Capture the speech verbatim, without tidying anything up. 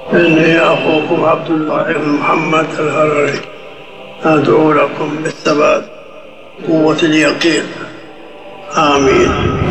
إني أخوكم عبد الله بن محمد الهرري، أدعو لكم بالثبات قوة اليقين. آمين.